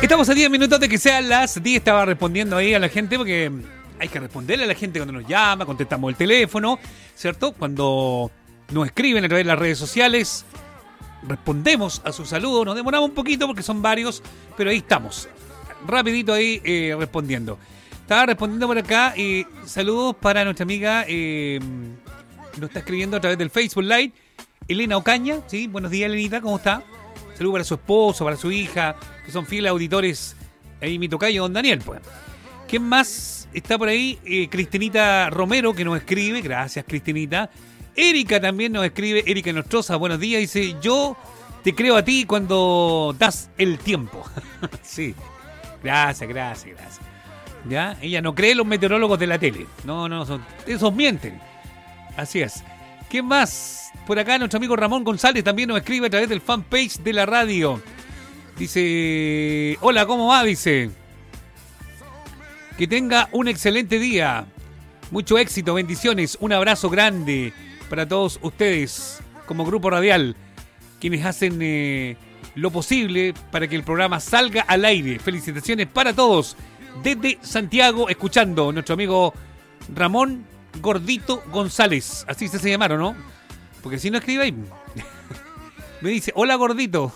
Estamos a 10 minutos de que sean las 10. Estaba respondiendo ahí a la gente porque hay que responderle a la gente cuando nos llama, contestamos el teléfono, ¿cierto? Cuando nos escriben a través de las redes sociales, respondemos a sus saludos. Nos demoramos un poquito porque son varios, pero ahí estamos. Rapidito ahí respondiendo. Estaba respondiendo por acá. Saludos para nuestra amiga que nos está escribiendo a través del Facebook Live, Elena Ocaña. ¿Sí? Buenos días, Elenita, ¿cómo está? Saludos para su esposo, para su hija, que son fieles auditores. Ahí mi tocayo, don Daniel, pues. ¿Quién más está por ahí? Cristinita Romero, que nos escribe. Gracias, Cristinita. Erika también nos escribe. Erika Nostroza, buenos días. Dice, yo te creo a ti cuando das el tiempo. Sí. Gracias. ¿Ya? Ella no cree en los meteorólogos de la tele. No, esos mienten. Así es. ¿Quién más? Por acá nuestro amigo Ramón González también nos escribe a través del fanpage de la radio. Dice, hola, ¿cómo va? Dice, que tenga un excelente día. Mucho éxito, bendiciones. Un abrazo grande para todos ustedes como Grupo Radial, quienes hacen lo posible para que el programa salga al aire. Felicitaciones para todos. Desde Santiago, escuchando nuestro amigo Ramón Gordito González. Así se llamaron, ¿no? Porque si no escribe ahí. Me dice, hola Gordito.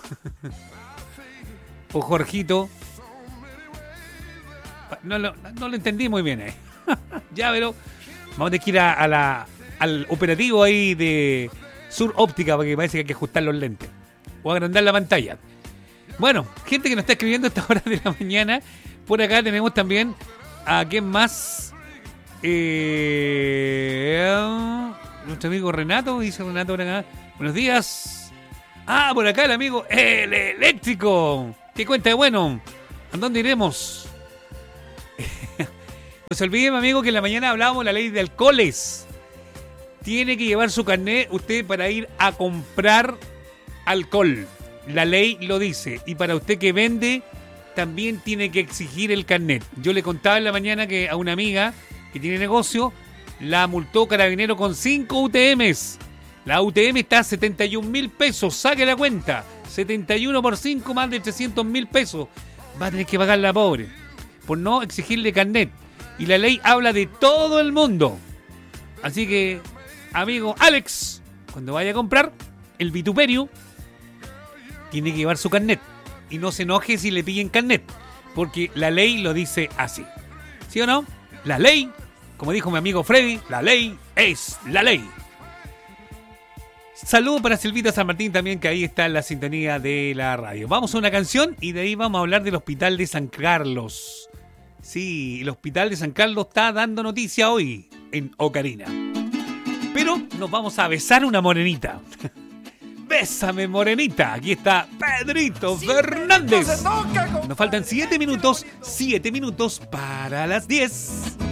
O Jorgito. No lo entendí muy bien, Ya, pero vamos a tener que ir al operativo ahí de Sur Óptica, porque parece que hay que ajustar los lentes. O agrandar la pantalla. Bueno, gente que nos está escribiendo a esta hora de la mañana. Por acá tenemos también a quién más. Nuestro amigo Renato, dice Renato por acá. Buenos días. Por acá el amigo El Eléctrico. ¿Qué cuenta de bueno? ¿A dónde iremos? No se olviden, amigo, que en la mañana hablábamos de la ley de alcoholes. Tiene que llevar su carnet usted para ir a comprar alcohol. La ley lo dice. Y para usted que vende, también tiene que exigir el carnet. Yo le contaba en la mañana que a una amiga que tiene negocio, la multó Carabinero con 5 UTMs. La UTM está a 71.000 pesos. Saque la cuenta. 71 por 5, más de 300.000 pesos. Va a tener que pagar la pobre por no exigirle carnet. Y la ley habla de todo el mundo. Así que, amigo Alex, cuando vaya a comprar el vituperio, tiene que llevar su carnet. Y no se enoje si le pillen carnet, porque la ley lo dice así. ¿Sí o no? La ley, como dijo mi amigo Freddy, la ley es la ley. Saludos para Silvita San Martín también, que ahí está en la sintonía de la radio. Vamos a una canción y de ahí vamos a hablar del Hospital de San Carlos. Sí, el Hospital de San Carlos está dando noticia hoy en Ocarina. Pero nos vamos a besar una morenita. Bésame, morenita. Aquí está Pedrito Fernández. Nos faltan 7 minutos para las 10.